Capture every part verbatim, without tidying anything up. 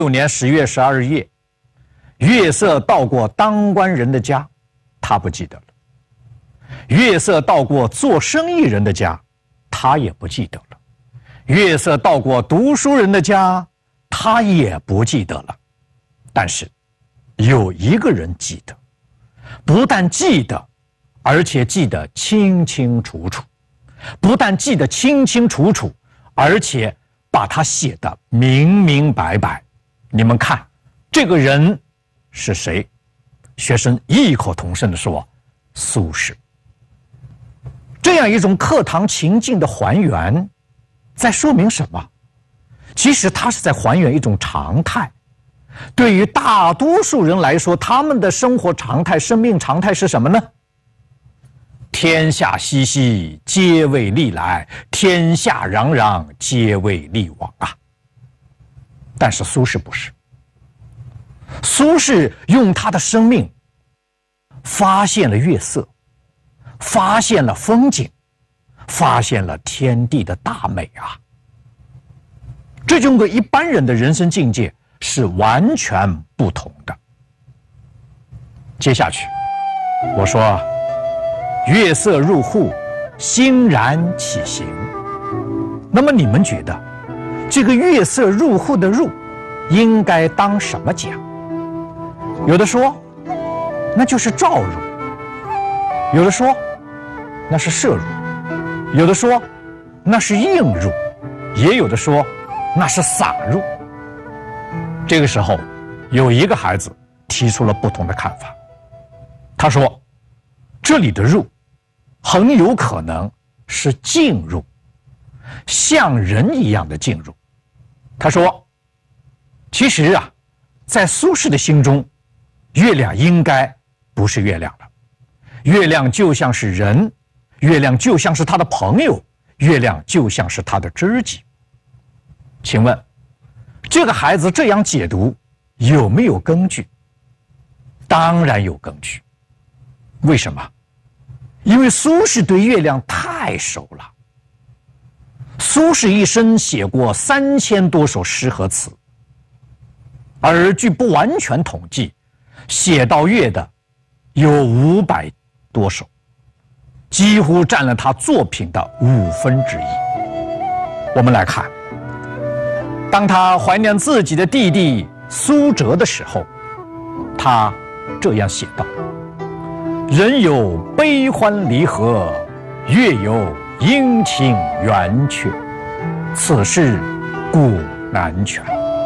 六年十月十二日夜，月色到过当官人的家，他不记得了；月色到过做生意人的家，他也不记得了；月色到过读书人的家，他也不记得了。但是，有一个人记得，不但记得，而且记得清清楚楚；不但记得清清楚楚，而且把它写得明明白白。你们看，这个人是谁？学生异口同声地说：苏轼。这样一种课堂情境的还原，在说明什么？其实它是在还原一种常态。对于大多数人来说，他们的生活常态、生命常态是什么呢？天下熙熙，皆为利来；天下攘攘，皆为利往啊！但是苏轼不是，苏轼用他的生命发现了月色，发现了风景，发现了天地的大美啊！这就跟一般人的人生境界是完全不同的。接下去，我说月色入户，欣然起行。那么你们觉得，这个月色入户的入，应该当什么讲？有的说，那就是照入；有的说，那是摄入；有的说，那是映入；也有的说，那是洒入。这个时候，有一个孩子提出了不同的看法。他说，这里的入很有可能是进入，像人一样的进入。他说，其实啊，在苏轼的心中，月亮应该不是月亮了，月亮就像是人，月亮就像是他的朋友，月亮就像是他的知己。请问，这个孩子这样解读有没有根据？当然有根据。为什么？因为苏轼对月亮太熟了。苏轼一生写过三千多首诗和词，而据不完全统计，写到月的有五百多首，几乎占了他作品的五分之一。我们来看，当他怀念自己的弟弟苏辙的时候，他这样写道：人有悲欢离合，月有阴晴圆缺，此事古难全。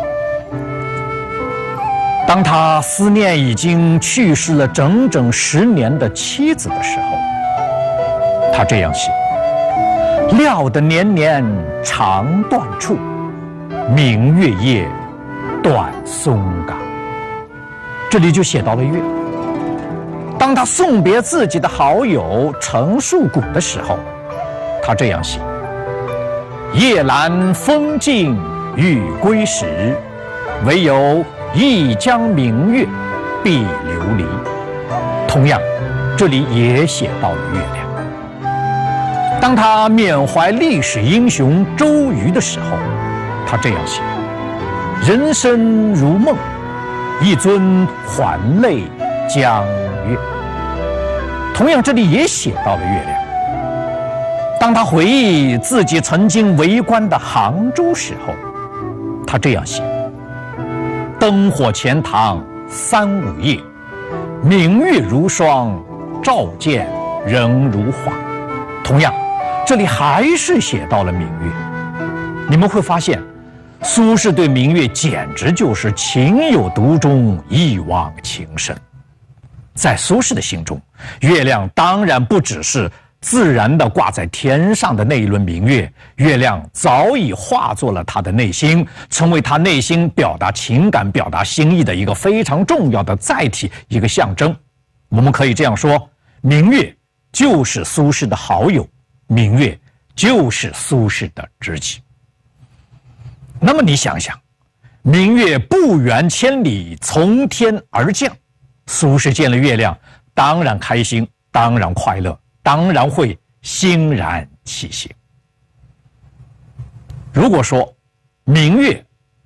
当他思念已经去世了整整十年的妻子的时候，他这样写：料得年年肠断处，明月夜，短松冈。这里就写到了月。当他送别自己的好友陈树谷的时候，他这样写：夜阑风静欲归时，唯有一江明月碧流离。同样，这里也写到了月亮。当他缅怀历史英雄周瑜的时候，他这样写：人生如梦，一尊还酹江月。同样，这里也写到了月亮。当他回忆自己曾经为官的杭州时候，他这样写：灯火钱塘三五夜，明月如霜，照见人如画。同样，这里还是写到了明月。你们会发现，苏轼对明月简直就是情有独钟，一往情深。在苏轼的心中，月亮当然不只是自然地挂在天上的那一轮明月，月亮早已化作了他的内心，成为他内心表达情感、表达心意的一个非常重要的载体，一个象征。我们可以这样说，明月就是苏轼的好友，明月就是苏轼的知己。那么你想想，明月不远千里，从天而降，苏轼见了月亮，当然开心，当然快乐，当然会欣然起行。如果说明月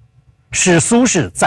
使苏轼在